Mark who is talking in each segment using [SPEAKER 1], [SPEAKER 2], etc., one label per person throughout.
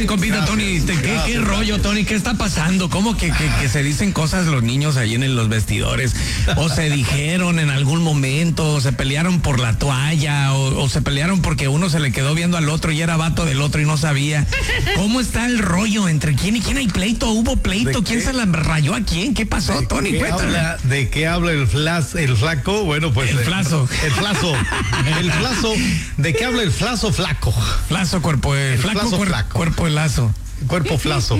[SPEAKER 1] Oye, compita, Tony, ¿qué rollo, Tony? ¿Qué está pasando? ¿Cómo que se dicen cosas los niños ahí en los vestidores? ¿O se dijeron en algún momento? ¿O se pelearon por la toalla? ¿O se pelearon porque uno se le quedó viendo al otro y era vato del otro y no sabía? ¿Cómo está el rollo? ¿Entre quién y quién hay pleito? ¿Hubo pleito? ¿Quién se la rayó a quién? ¿Qué pasó, Tony?
[SPEAKER 2] ¿De qué habla el flaco? Bueno, pues...
[SPEAKER 1] El flazo.
[SPEAKER 2] El flazo. ¿De qué habla el flazo flaco?
[SPEAKER 1] Flazo, cuerpo de flaco, cuerpo de lazo.
[SPEAKER 2] Cuerpo flazo.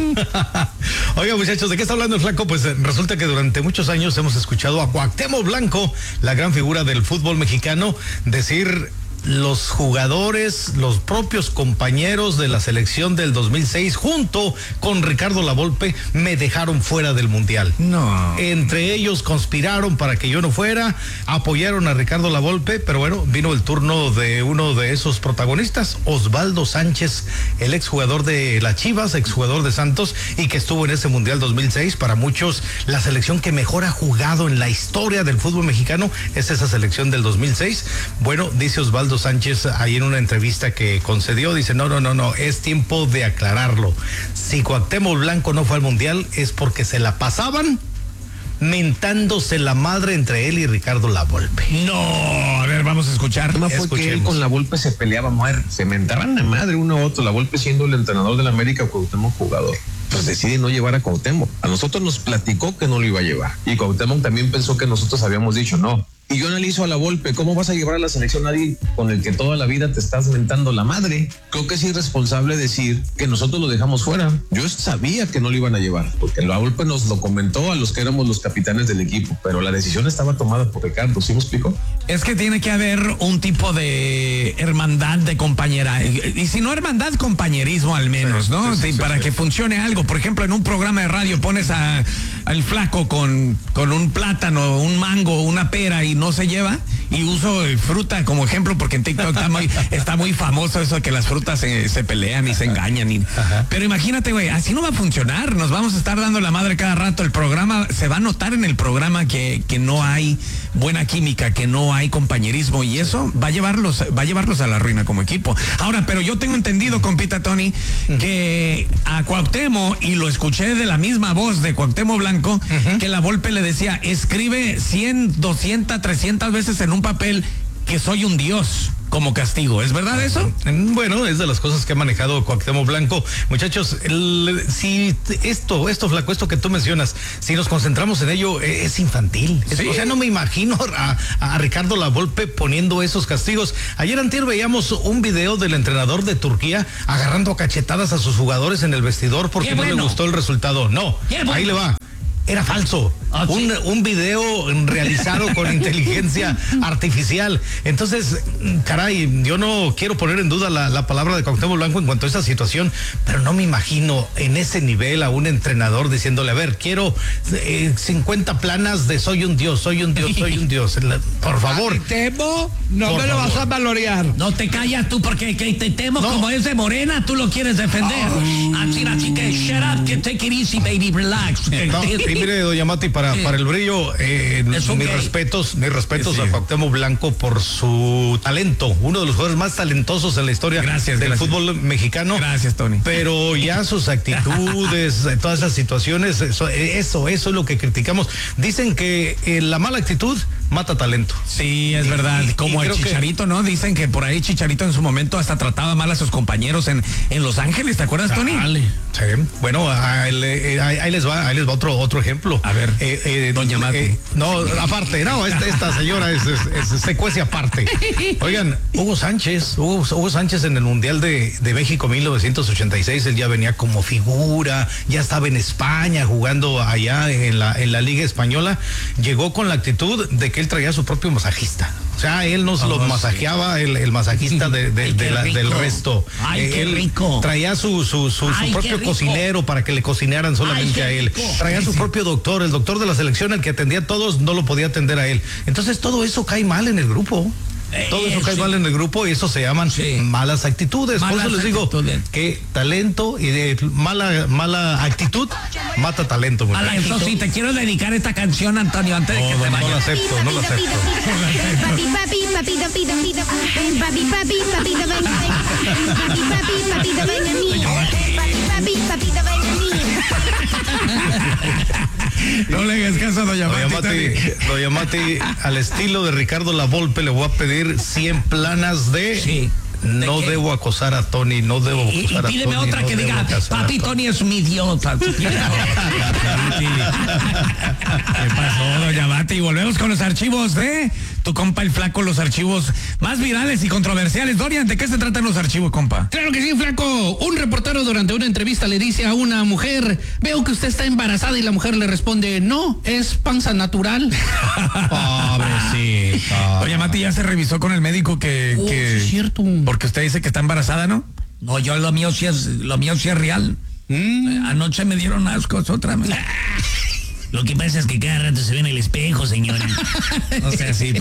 [SPEAKER 2] Oiga, muchachos, ¿de qué está hablando el flaco? Pues resulta que durante muchos años hemos escuchado a Cuauhtémoc Blanco, la gran figura del fútbol mexicano, decir: los jugadores, los propios compañeros de la selección del 2006, junto con Ricardo Lavolpe, me dejaron fuera del Mundial.
[SPEAKER 1] No.
[SPEAKER 2] Entre ellos conspiraron para que yo no fuera, apoyaron a Ricardo Lavolpe, pero bueno, vino el turno de uno de esos protagonistas, Osvaldo Sánchez, el exjugador de las Chivas, exjugador de Santos, y que estuvo en ese Mundial 2006. Para muchos, la selección que mejor ha jugado en la historia del fútbol mexicano es esa selección del 2006. Bueno, dice Osvaldo Sánchez ahí en una entrevista que concedió, dice: no, es tiempo de aclararlo. Si Cuauhtémoc Blanco no fue al Mundial es porque se la pasaban mentándose la madre entre él y Ricardo Lavolpe.
[SPEAKER 1] No, a ver, vamos a escuchar.
[SPEAKER 3] El tema fue que él con Lavolpe se peleaba, se mentaban la madre uno a otro. Lavolpe siendo el entrenador del América, Cuauhtémoc jugador. Pues decide no llevar a Cuauhtémoc. A nosotros nos platicó que no lo iba a llevar. Y Cuauhtémoc también pensó que nosotros habíamos dicho no. Y yo analizo a Lavolpe: ¿cómo vas a llevar a la selección a alguien con el que toda la vida te estás mentando la madre? Creo que es irresponsable decir que nosotros lo dejamos fuera. Yo sabía que no lo iban a llevar, porque Lavolpe nos lo comentó a los que éramos los capitanes del equipo, pero la decisión estaba tomada por Ricardo. ¿Sí me explico?
[SPEAKER 1] Es que tiene que haber un tipo de hermandad, de compañera, y si no hermandad, compañerismo al menos, ¿no? Sí, para que funcione algo. Por ejemplo, en un programa de radio pones al flaco con un plátano, un mango, una pera, y no se lleva, y uso fruta como ejemplo porque en TikTok está muy famoso eso de que las frutas se pelean y se engañan. Pero imagínate, güey, así no va a funcionar. Nos vamos a estar dando la madre cada rato. El programa, se va a notar en el programa que no hay buena química, que no hay compañerismo, y eso va a llevarlos a la ruina como equipo. Ahora, pero yo tengo entendido, compita Tony, que a Cuauhtémoc, y lo escuché de la misma voz de Cuauhtémoc Blanco, que Lavolpe le decía: escribe 100, 200, 300 veces en un papel que soy un dios como castigo. ¿Es verdad eso?
[SPEAKER 2] Bueno, es de las cosas que ha manejado Cuauhtémoc Blanco. Muchachos, si esto, flaco, esto que tú mencionas, si nos concentramos en ello, es infantil.
[SPEAKER 1] Sí.
[SPEAKER 2] O sea, no me imagino a Ricardo Lavolpe poniendo esos castigos. Ayer antier veíamos un video del entrenador de Turquía agarrando a cachetadas a sus jugadores en el vestidor porque no le gustó el resultado. No, ahí le va. Era falso. Un video realizado con inteligencia artificial. Entonces, caray, yo no quiero poner en duda la palabra de Cuauhtémoc Blanco en cuanto a esa situación, pero no me imagino en ese nivel a un entrenador diciéndole: a ver, quiero 50 planas de soy un dios. Por favor.
[SPEAKER 4] Temo, no me lo vas a valorear.
[SPEAKER 1] No te callas tú, porque que te temo, como es de Morena, tú lo quieres defender. Así que shut up, que take it easy, baby, relax.
[SPEAKER 2] Y mire, doña Mati, para el brillo, mis respetos a Cuauhtémoc Blanco por su talento, uno de los jugadores más talentosos en la historia del fútbol mexicano.
[SPEAKER 1] Gracias, Tony.
[SPEAKER 2] Pero ya sus actitudes, todas esas situaciones, eso es lo que criticamos. Dicen que la mala actitud mata talento.
[SPEAKER 1] Sí, es verdad. Como el Chicharito, ¿no? Dicen que por ahí Chicharito en su momento hasta trataba mal a sus compañeros en Los Ángeles. ¿Te acuerdas, Tony?
[SPEAKER 2] Sí. Bueno, ahí les va otro ejemplo.
[SPEAKER 1] A ver, doña Mati.
[SPEAKER 2] No, aparte, no, esta señora se cuece aparte. Oigan, Hugo Sánchez en el Mundial de México 1986, él ya venía como figura, ya estaba en España jugando allá en la Liga Española. Llegó con la actitud de que él traía su propio masajista. O sea, él nos lo masajeaba, el masajista del resto.
[SPEAKER 1] Ay, qué rico.
[SPEAKER 2] Traía su propio cocinero para que le cocinaran solamente a él. Traía su propio doctor, el doctor de la selección, el que atendía a todos, no lo podía atender a él. Entonces todo eso cae mal en el grupo. Todo eso cae mal en el grupo y eso se llaman malas actitudes. Por eso les digo que talento y de mala actitud mata talento.
[SPEAKER 1] Eso sí, te quiero dedicar esta canción, Antonio, antes de que te vayas.
[SPEAKER 2] No la acepto.
[SPEAKER 5] Papi, ven a mí.
[SPEAKER 1] No le hagas caso a Doña Mati.
[SPEAKER 2] Doña Mati, al estilo de Ricardo Lavolpe, le voy a pedir 100 planas de...
[SPEAKER 1] Sí.
[SPEAKER 2] No debo acosar a Tony, no debo acosar a Tony.
[SPEAKER 1] Y pídeme otra
[SPEAKER 2] no
[SPEAKER 1] que diga, papi, Tony es un idiota. ¿Qué pasó, Doña Mati? Volvemos con los archivos de tu compa el Flaco, los archivos más virales y controversiales. Dorian, ¿de qué se tratan los archivos, compa?
[SPEAKER 5] Claro que sí, Flaco. Un reportero durante una entrevista le dice a una mujer, veo que usted está embarazada, y la mujer le responde, no, es panza natural.
[SPEAKER 2] Pobrecita.
[SPEAKER 1] Oye, Mati, ya se revisó con el médico que...
[SPEAKER 5] Sí, es cierto.
[SPEAKER 1] Porque usted dice que está embarazada, ¿no? No, yo lo mío sí es real. Anoche me dieron asco, es otra.
[SPEAKER 6] Lo que pasa es que cada rato se ve en el espejo, señora.
[SPEAKER 1] O sea, sí,